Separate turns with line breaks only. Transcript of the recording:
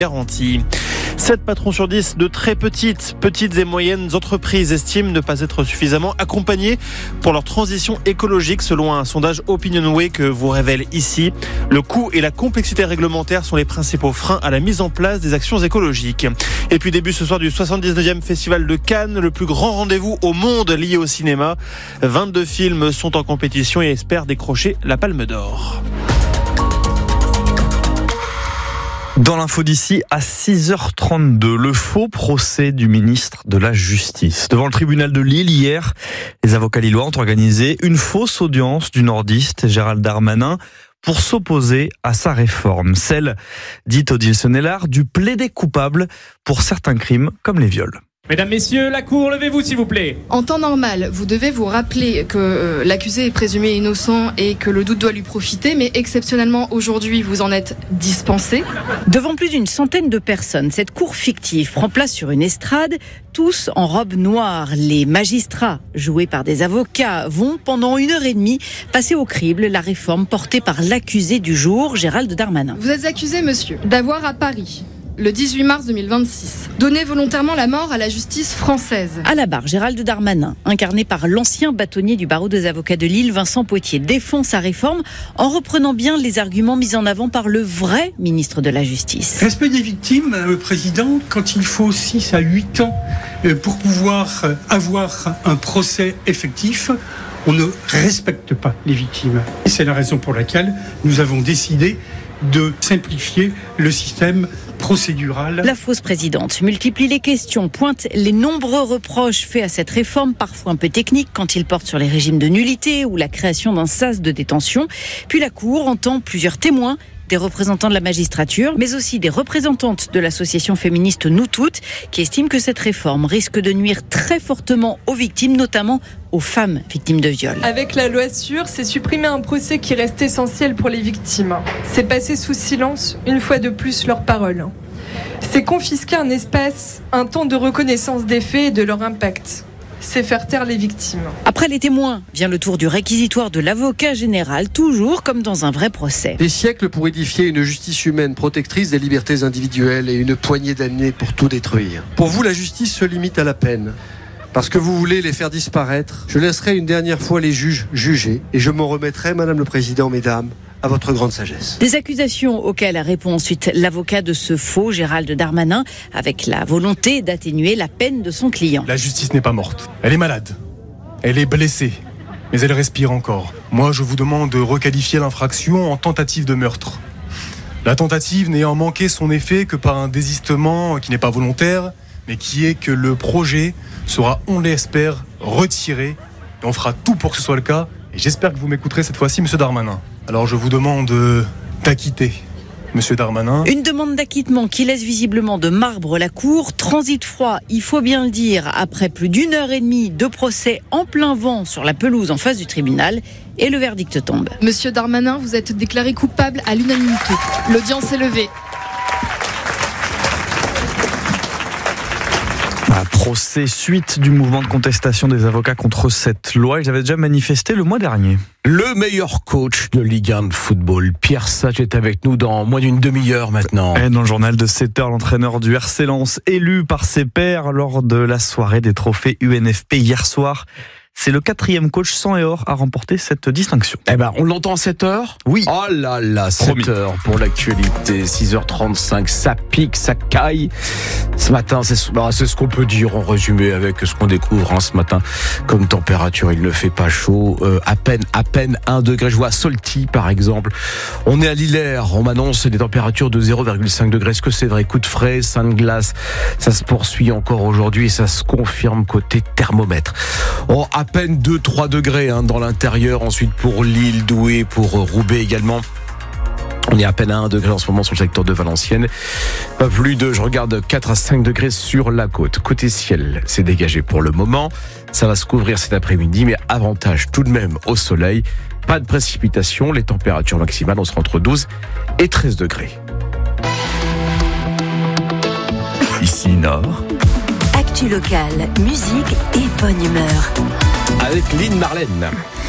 garantie. 7 patrons sur 10 de très petites et moyennes entreprises estiment ne pas être suffisamment accompagnés pour leur transition écologique selon un sondage Opinionway que vous révèle ici. Le coût et la complexité réglementaire sont les principaux freins à la mise en place des actions écologiques. Et puis début ce soir du 79e Festival de Cannes, le plus grand rendez-vous au monde lié au cinéma. 22 films sont en compétition et espèrent décrocher la Palme d'Or.
Dans l'info d'ici, à 6h32, le faux procès du ministre de la Justice. Devant le tribunal de Lille hier, les avocats lillois ont organisé une fausse audience du nordiste Gérald Darmanin pour s'opposer à sa réforme. Celle, dite Odile Sennelard, du plaider coupable pour certains crimes comme les viols.
Mesdames, messieurs, la cour, levez-vous s'il vous plaît.
En temps normal, vous devez vous rappeler que l'accusé est présumé innocent et que le doute doit lui profiter, mais exceptionnellement aujourd'hui, vous en êtes dispensé.
Devant plus d'une centaine de personnes, cette cour fictive prend place sur une estrade, tous en robe noire. Les magistrats, joués par des avocats, vont pendant 1h30 passer au crible la réforme portée par l'accusé du jour, Gérald Darmanin.
Vous êtes accusé, monsieur, d'avoir à Paris, le 18 mars 2026, donné volontairement la mort à la justice française.
À la barre, Gérald Darmanin, incarné par l'ancien bâtonnier du barreau des avocats de Lille, Vincent Potier, défend sa réforme en reprenant bien les arguments mis en avant par le vrai ministre de la Justice.
Respect des victimes, Madame le Président, quand il faut 6 à 8 ans pour pouvoir avoir un procès effectif, on ne respecte pas les victimes. Et c'est la raison pour laquelle nous avons décidé de simplifier le système procédural.
La fausse présidente multiplie les questions, pointe les nombreux reproches faits à cette réforme, parfois un peu technique quand il porte sur les régimes de nullité ou la création d'un sas de détention. Puis la Cour entend plusieurs témoins, des représentants de la magistrature, mais aussi des représentantes de l'association féministe Nous Toutes, qui estiment que cette réforme risque de nuire très fortement aux victimes, notamment aux femmes victimes de viol.
Avec la loi sûre, c'est supprimer un procès qui reste essentiel pour les victimes. C'est passer sous silence, une fois de plus, leurs paroles. C'est confisquer un espace, un temps de reconnaissance des faits et de leur impact. C'est faire taire les victimes.
Après les témoins, vient le tour du réquisitoire de l'avocat général, toujours comme dans un vrai procès.
Des siècles pour édifier une justice humaine protectrice des libertés individuelles et une poignée d'années pour tout détruire. Pour vous, la justice se limite à la peine. Parce que vous voulez les faire disparaître, je laisserai une dernière fois les juges juger et je m'en remettrai, Madame le Président, Mesdames, à votre grande sagesse.
Des accusations auxquelles répond ensuite l'avocat de ce faux Gérald Darmanin, avec la volonté d'atténuer la peine de son client.
La justice n'est pas morte. Elle est malade. Elle est blessée. Mais elle respire encore. Moi, je vous demande de requalifier l'infraction en tentative de meurtre. La tentative n'ayant manqué son effet que par un désistement qui n'est pas volontaire, mais qui est que le projet sera, on l'espère, retiré. Et on fera tout pour que ce soit le cas. Et j'espère que vous m'écouterez cette fois-ci, Monsieur Darmanin. Alors je vous demande d'acquitter Monsieur Darmanin.
Une demande d'acquittement qui laisse visiblement de marbre la cour. Transit froid, il faut bien le dire, après plus d'1h30 de procès en plein vent sur la pelouse en face du tribunal. Et le verdict tombe.
Monsieur Darmanin, vous êtes déclaré coupable à l'unanimité. L'audience est levée.
Procès suite du mouvement de contestation des avocats contre cette loi. Ils avaient déjà manifesté le mois dernier.
Le meilleur coach de Ligue 1 de football, Pierre Sage, est avec nous dans moins d'une demi-heure maintenant.
Et dans le journal de 7h, l'entraîneur du RC Lens, élu par ses pairs lors de la soirée des trophées UNFP hier soir. C'est le 4e coach sang et or à remporter cette distinction.
Eh ben, on l'entend à 7h ?
Oui.
Oh là là, 7h pour l'actualité, 6h35, ça pique, ça caille. Ce matin, c'est ce qu'on peut dire en résumé avec ce qu'on découvre ce matin. Comme température, il ne fait pas chaud, à peine 1 degré. Je vois à Solti, par exemple. On est à Lillers, on m'annonce des températures de 0,5 degrés. Est-ce que c'est vrai ? Coup de frais, sein de glace, ça se poursuit encore aujourd'hui et ça se confirme côté thermomètre. Oh, à peine 2-3 degrés dans l'intérieur, ensuite pour Lille, Douai, pour Roubaix également. On est à peine à 1 degré en ce moment sur le secteur de Valenciennes. Pas plus de, je regarde, 4 à 5 degrés sur la côte. Côté ciel, c'est dégagé pour le moment. Ça va se couvrir cet après-midi, mais avantage tout de même au soleil. Pas de précipitation, les températures maximales, on sera entre 12 et 13 degrés.
Ici Nord.
Actu locale, musique et bonne humeur.
Avec Lynn Marlène.